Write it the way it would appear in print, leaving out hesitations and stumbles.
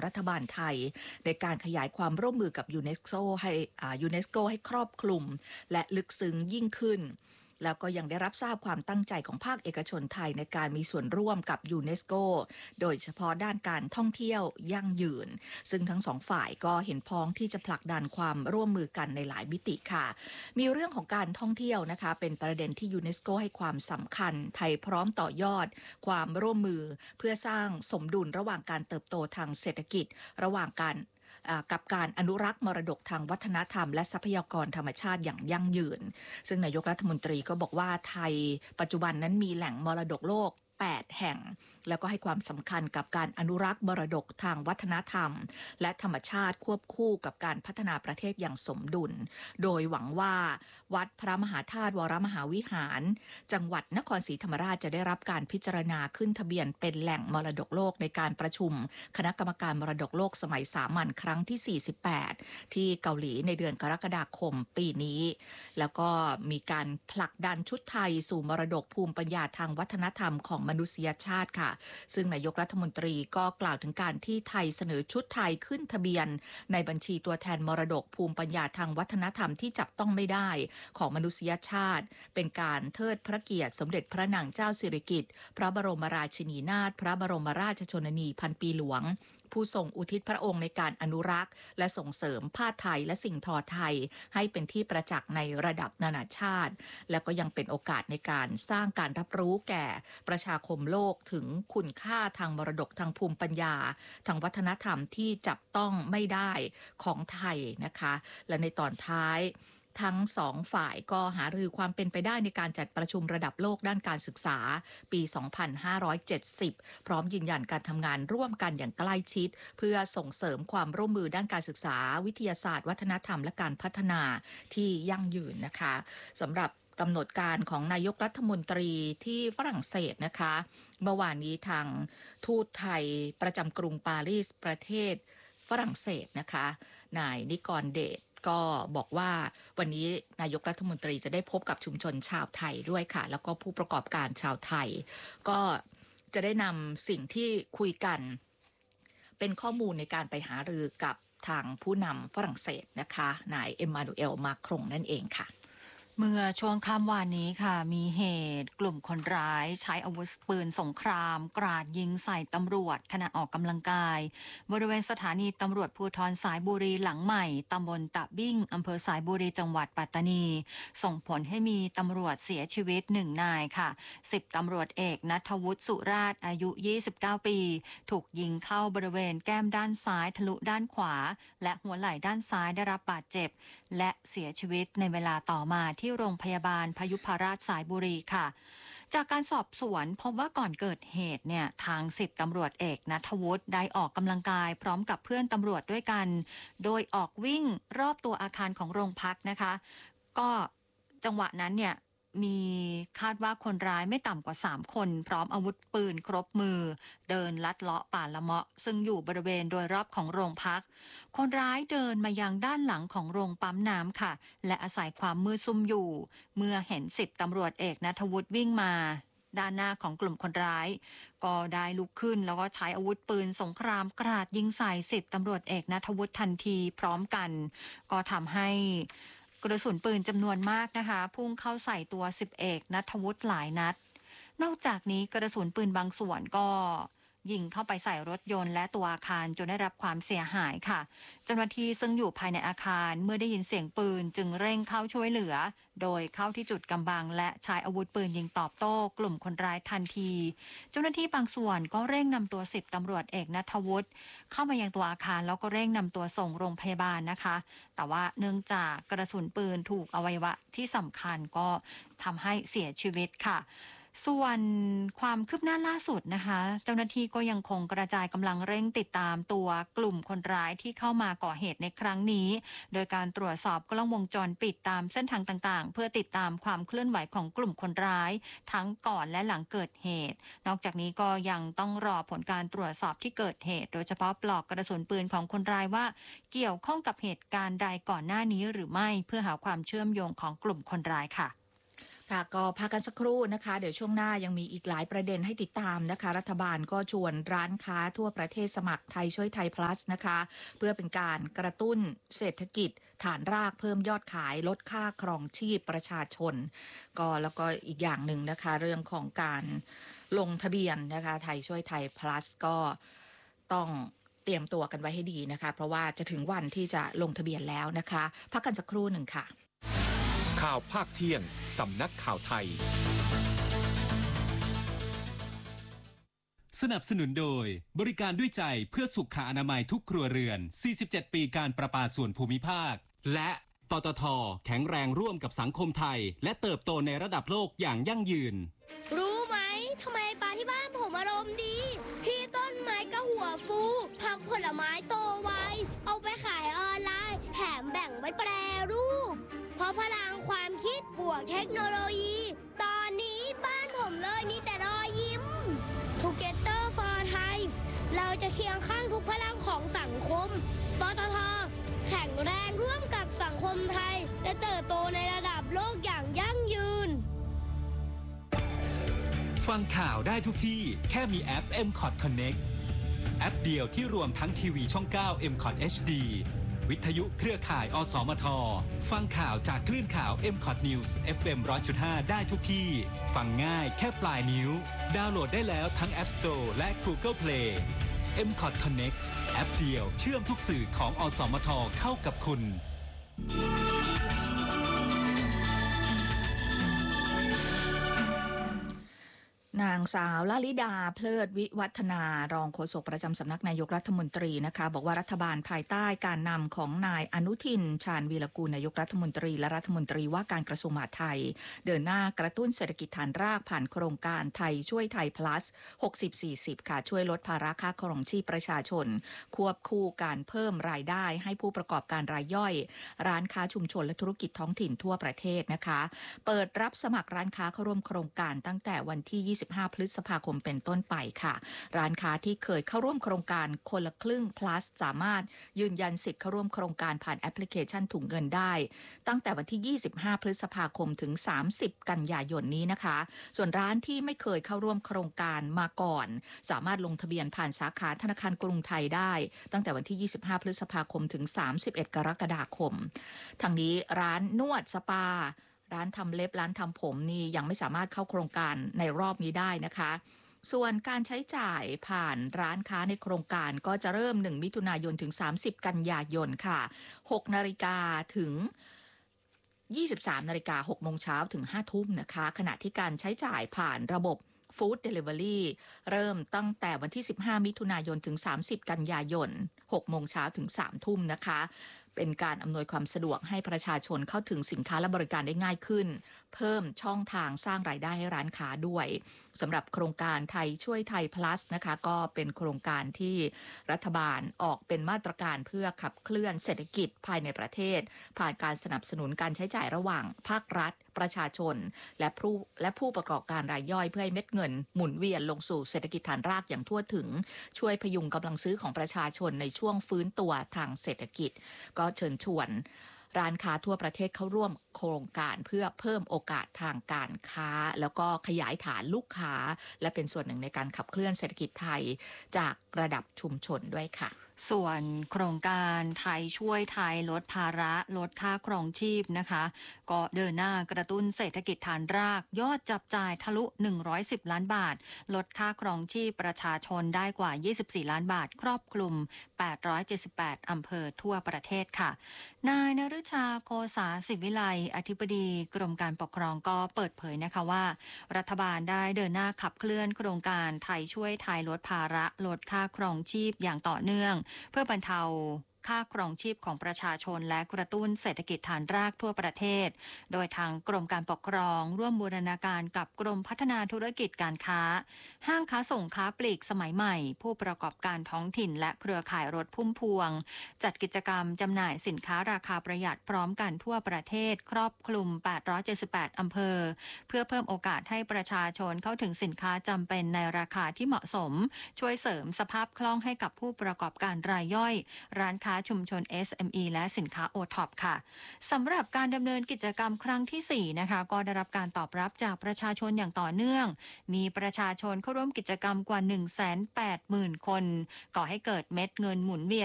รัฐบาลไทยในการขยายความร่วมมือกับยูเนสโกให้ครอบคลุมและลึกซึ้งยิ่งขึ้นแล้วก็ยังได้รับทราบความตั้งใจของภาคเอกชนไทยในการมีส่วนร่วมกับยูเนสโกโดยเฉพาะด้านการท่องเที่ยวยั่งยืนซึ่งทั้งสองฝ่ายก็เห็นพ้องที่จะผลักดันความร่วมมือกันในหลายมิติค่ะมีเรื่องของการท่องเที่ยวนะคะเป็นประเด็นที่ยูเนสโกให้ความสำคัญไทยพร้อมต่อยอดความร่วมมือเพื่อสร้างสมดุลระหว่างการเติบโตทางเศรษฐกิจระหว่างกับการอนุรักษ์มรดกทางวัฒนธรรมและทรัพยากรธรรมชาติอย่างยั่งยืนซึ่งนายกรัฐมนตรีก็บอกว่าไทยปัจจุบันนั้นมีแหล่งมรดกโลก8 แห่งแล้วก็ให้ความสำคัญกับการอนุรักษ์มรดกทางวัฒนธรรมและธรรมชาติควบคู่กับการพัฒนาประเทศอย่างสมดุลโดยหวังว่าวัดพระมหาธาตุวรมหาวิหารจังหวัดนครศรีธรรมราชจะได้รับการพิจารณาขึ้นทะเบียนเป็นแหล่งมรดกโลกในการประชุมคณะกรรมการมรดกโลกสมัยสามัญครั้งที่48ที่เกาหลีในเดือนกรกฎาคมปีนี้แล้วก็มีการผลักดันชุดไทยสู่มรดกภูมิปัญญาทางวัฒนธรรมของมนุษยชาติค่ะซึ่งนายกรัฐมนตรีก็กล่าวถึงการที่ไทยเสนอชุดไทยขึ้นทะเบียนในบัญชีตัวแทนมรดกภูมิปัญญาทางวัฒนธรรมที่จับต้องไม่ได้ของมนุษยชาติเป็นการเทิดพระเกียรติสมเด็จพระนางเจ้าสิริกิติ์พระบรมราชินีนาถพระบรมราชชนนีพันปีหลวงผู้ทรงอุทิศพระองค์ในการอนุรักษ์และส่งเสริมผ้าไทยและสิ่งทอไทยให้เป็นที่ประจักษ์ในระดับนานาชาติและก็ยังเป็นโอกาสในการสร้างการรับรู้แก่ประชาคมโลกถึงคุณค่าทางมรดกทางภูมิปัญญาทางวัฒนธรรมที่จับต้องไม่ได้ของไทยนะคะและในตอนท้ายทั้งสองฝ่ายก็หารือความเป็นไปได้ในการจัดประชุมระดับโลกด้านการศึกษาปี 2570 พร้อมยืนยันการทำงานร่วมกันอย่างใกล้ชิดเพื่อส่งเสริมความร่วมมือด้านการศึกษาวิทยาศาสตร์วัฒนธรรมและการพัฒนาที่ยั่งยืนนะคะสำหรับกำหนดการของนายกรัฐมนตรีที่ฝรั่งเศสนะคะเมื่อวานนี้ทางทูตไทยประจำกรุงปารีสประเทศฝรั่งเศสนะคะนายนิกรเดชก็บอกว่าวันนี้นายกรัฐมนตรีจะได้พบกับชุมชนชาวไทยด้วยค่ะแล้วก็ผู้ประกอบการชาวไทยก็จะได้นำสิ่งที่คุยกันเป็นข้อมูลในการไปหารือกับทางผู้นำฝรั่งเศสนะคะนายเอ็มมานูเอลมาครงนั่นเองค่ะเมื่อช่วงค่ำวานนี้ค่ะมีเหตุกลุ่มคนร้ายใช้อาวุธปืนสงครามกราดยิงใส่ตำรวจขณะออกกำลังกายบริเวณสถานีตำรวจภูธรสายบุรีหลังใหม่ตำบลตะบิ้งอำเภอสายบุรีจังหวัดปัตตานีส่งผลให้มีตำรวจเสียชีวิต1 นายค่ะ10ตำรวจเอกณัฐวุฒิสุราชอายุ29 ปีถูกยิงเข้าบริเวณแก้มด้านซ้ายทะลุด้านขวาและหัวไหล่ด้านซ้ายได้รับบาดเจ็บและเสียชีวิตในเวลาต่อมาที่โรงพยาบาลพยุพราชสายบุรีค่ะจากการสอบสวนพบว่าก่อนเกิดเหตุเนี่ยทาง10ตำรวจเอกณัฐวุฒิได้ออกกำลังกายพร้อมกับเพื่อนตำรวจด้วยกันโดยออกวิ่งรอบตัวอาคารของโรงพักนะคะก็จังหวะนั้นเนี่ยมีคาดว่าคนร้ายไม่ต่ำกว่า3 คนพร้อมอาวุธปืนครบมือเดินลัดเลาะป่าละเมาะซึ่งอยู่บริเวณโดยรอบของโรงพักคนร้ายเดินมายังด้านหลังของโรงปั๊มน้ำค่ะและอาศัยความมืดซุ่มอยู่เมื่อเห็น10ตำรวจเอกณัฐวุฒิวิ่งมาด้านหน้าของกลุ่มคนร้ายก็ได้ลุกขึ้นแล้วก็ใช้อาวุธปืนสงครามกราดยิงใส่10ตำรวจเอกณัฐวุฒิทันทีพร้อมกันก็ทำให้กระสุนปืนจำนวนมากนะคะพุ่งเข้าใส่ตัว10เอกณัฐวุฒิหลายนัดนอกจากนี้กระสุนปืนบางส่วนก็ยิงเข้าไปใส่รถยนต์และตัวอาคารจนได้รับความเสียหายค่ะเจ้าหน้าที่ซึ่งอยู่ภายในอาคารเมื่อได้ยินเสียงปืนจึงเร่งเข้าช่วยเหลือโดยเข้าที่จุดกำบังและใช้อาวุธปืนยิงตอบโต้กลุ่มคนร้ายทันทีเจ้าหน้าที่บางส่วนก็เร่งนำตัว10ตำรวจเอกณัฐวุฒิเข้ามายังตัวอาคารแล้วก็เร่งนำตัวส่งโรงพยาบาลนะคะแต่ว่าเนื่องจากกระสุนปืนถูกอวัยวะที่สำคัญก็ทำให้เสียชีวิตค่ะส่วนความคืบหน้าล่าสุดนะคะเจ้าหน้าที่ก็ยังคงกระจายกำลังเร่งติดตามตัวกลุ่มคนร้ายที่เข้ามาก่อเหตุในครั้งนี้โดยการตรวจสอบกล้องวงจรปิดตามเส้นทางต่างๆเพื่อติดตามความเคลื่อนไหวของกลุ่มคนร้ายทั้งก่อนและหลังเกิดเหตุนอกจากนี้ก็ยังต้องรอผลการตรวจสอบที่เกิดเหตุโดยเฉพาะปลอกกระสุนปืนของคนร้ายว่าเกี่ยวข้องกับเหตุการณ์ใดก่อนหน้านี้หรือไม่เพื่อหาความเชื่อมโยงของกลุ่มคนร้ายค่ะค่ะก็พักกันสักครู่นะคะเดี๋ยวช่วงหน้ายังมีอีกหลายประเด็นให้ติดตามนะคะรัฐบาลก็ชวนร้านค้าทั่วประเทศสมัครไทยช่วยไทย plus นะคะเพื่อเป็นการกระตุ้นเศรษฐกิจฐานรากเพิ่มยอดขายลดค่าครองชีพประชาชนก็แล้วก็อีกอย่างหนึ่งนะคะเรื่องของการลงทะเบียนนะคะไทยช่วยไทย plus ก็ต้องเตรียมตัวกันไว้ให้ดีนะคะเพราะว่าจะถึงวันที่จะลงทะเบียนแล้วนะคะพักกันสักครู่หนึ่งค่ะข่าวภาคเที่ยง สำนักข่าวไทยสนับสนุนโดยบริการด้วยใจเพื่อสุขอนามัยทุกครัวเรือน 47 ปีการประปาส่วนภูมิภาค และปตท.แข็งแรงร่วมกับสังคมไทย และเติบโตในระดับโลกอย่างยั่งยืนรู้ไหมทำไมปลาที่บ้านผมอารมณ์ดี พี่ต้นไม้ก็หัวฟูผักผลไม้โตไวเอาไปขายออนไลน์แถมแบ่งไว้แปรรูปเพราะพลังความคิดบวกเทคโนโลยี ตอนนี้บ้านผมเลยมีแต่รอยยิ้ม Together for Thai เราจะเคียงข้างทุกพลังของสังคมปตท.แข็งแรงร่วมกับสังคมไทยและเติบโตในระดับโลกอย่างยั่งยืนฟังข่าวได้ทุกที่แค่มีแอป MCOT Connect แอปเดียวที่รวมทั้งทีวีช่อง 9 MCOT HD วิทยุเครือข่ายอสมทฟังข่าวจากคลื่นข่าว MCOT News FM 100.5 ได้ทุกที่ฟังง่ายแค่ปลายนิ้วดาวน์โหลดได้แล้วทั้ง App Store และ Google Play MCOT Connect แอปเดียวเชื่อมทุกสื่อของอสมทเข้ากับคุณนางสาวลลิดาเพลิดวิวัฒนารองโฆษกประจำสำนักนายกรัฐมนตรีนะคะบอกว่ารัฐบาลภายใต้การนำของนายอนุทินชาญวีรกูลนายกรัฐมนตรีและรัฐมนตรีว่าการกระทรวงมหาดไทยเดินหน้ากระตุ้นเศรษฐกิจฐานรากผ่านโครงการไทยช่วยไทย plus 60-40 ค่ะช่วยลดภาระค่าครองชีพประชาชนควบคู่การเพิ่มรายได้ให้ผู้ประกอบการรายย่อยร้านค้าชุมชนและธุรกิจท้องถิ่นทั่วประเทศนะคะเปิดรับสมัครร้านค้าเข้าร่วมโครงการตั้งแต่วันที่25 พฤษภาคมเป็นต้นไปค่ะร้านค้าที่เคยเข้าร่วมโครงการคนละครึ่ง plus สามารถยืนยันสิทธิ์เข้าร่วมโครงการผ่านแอปพลิเคชันถุงเงินได้ตั้งแต่วันที่25 พฤษภาคมถึง30 กันยายนนี้นะคะส่วนร้านที่ไม่เคยเข้าร่วมโครงการมาก่อนสามารถลงทะเบียนผ่านสาขาธนาคารกรุงไทยได้ตั้งแต่วันที่25 พฤษภาคมถึง31 กรกฎาคมทั้งนี้ร้านนวดสปาร้านทำเล็บร้านทำผมนี่ยังไม่สามารถเข้าโครงการในรอบนี้ได้นะคะส่วนการใช้จ่ายผ่านร้านค้าในโครงการก็จะเริ่ม1 มิถุนายนถึง30 กันยายนค่ะ6 นาฬิกาถึง23 นาฬิกา6 โมงเช้าถึง5 ทุ่มนะคะขณะที่การใช้จ่ายผ่านระบบฟู้ดเดลิเวอรี่เริ่มตั้งแต่วันที่15 มิถุนายนถึง30 กันยายน6 โมงเช้าถึง3 ทุ่มนะคะเป็นการอำนวยความสะดวกให้ประชาชนเข้าถึงสินค้าและบริการได้ง่ายขึ้นเพิ่มช่องทางสร้างรายได้ให้ร้านค้าด้วยสำหรับโครงการไทยช่วยไทย plus นะคะก็เป็นโครงการที่รัฐบาลออกเป็นมาตรการเพื่อขับเคลื่อนเศรษฐกิจภายในประเทศผ่านการสนับสนุนการใช้จ่ายระหว่างภาครัฐประชาชนและผู้ประกอบการรายย่อยเพื่อให้เม็ดเงินหมุนเวียนลงสู่เศรษฐกิจฐานรากอย่างทั่วถึงช่วยพยุงกำลังซื้อของประชาชนในช่วงฟื้นตัวทางเศรษฐกิจก็เชิญชวนร้านค้าทั่วประเทศเข้าร่วมโครงการเพื่อเพิ่มโอกาสทางการค้าแล้วก็ขยายฐานลูกค้าและเป็นส่วนหนึ่งในการขับเคลื่อนเศรษฐกิจไทยจากระดับชุมชนด้วยค่ะส่วนโครงการไทยช่วยไทยลดภาระลดค่าครองชีพนะคะก็เดินหน้ากระตุ้นเศรษฐกิจฐานรากยอดจับจ่ายทะลุ110 ล้านบาทลดค่าครองชีพประชาชนได้กว่า24 ล้านบาทครอบคลุม878 อำเภอทั่วประเทศค่ะนายนฤชาโกษาศิวิไลอธิบดีกรมการปกครองก็เปิดเผยนะคะว่ารัฐบาลได้เดินหน้าขับเคลื่อนโครงการไทยช่วยไทยลดภาระลดค่าครองชีพอย่างต่อเนื่องเพื่อบรรเทาค่าครองชีพของประชาชนและกระตุ้นเศรษฐกิจฐานรากทั่วประเทศโดยทางกรมการปกครองร่วมบูรณาการกับกรมพัฒนาธุรกิจการค้าห้างค้าส่งค้าปลีกสมัยใหม่ผู้ประกอบการท้องถิ่นและเครือข่ายรถพุ่มพวงจัดกิจกรรมจำหน่ายสินค้าราคาประหยัดพร้อมกันทั่วประเทศครอบคลุม878 อำเภอเพื่อเพิ่มโอกาสให้ประชาชนเข้าถึงสินค้าจำเป็นในราคาที่เหมาะสมช่วยเสริมสภาพคล่องให้กับผู้ประกอบการรายย่อยร้านค้าชุมชน SME และสินค้า OTOP ค่ะสำหรับการดำเนินกิจกรรมครั้งที่ 4 นะคะก็ได้รับการตอบรับจากประชาชนอย่างต่อเนื่องมีประชาชนเข้าร่วมกิจกรรมกว่า 180,000 คนก่อให้เกิดเม็ดเงินหมุนเวียน